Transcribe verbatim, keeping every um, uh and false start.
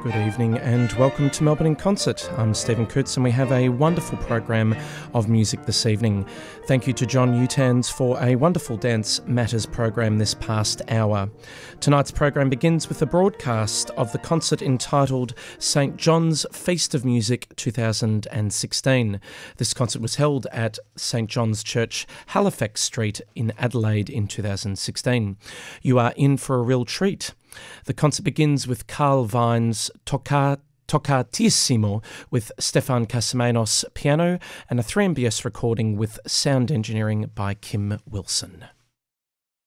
Good evening and welcome to Melbourne in Concert. I'm Stephen Coots and we have a wonderful program of music this evening. Thank you to John Utans for a wonderful Dance Matters program this past hour. Tonight's program begins with a broadcast of the concert entitled Saint John's Feast of Music two thousand sixteen. This concert was held at Saint John's Church, Halifax Street in Adelaide in two thousand sixteen. You are in for a real treat. The concert begins with Carl Vine's Tocca, Toccatissimo with Stefan Casamanos piano and a three M B S recording with sound engineering by Kim Wilson.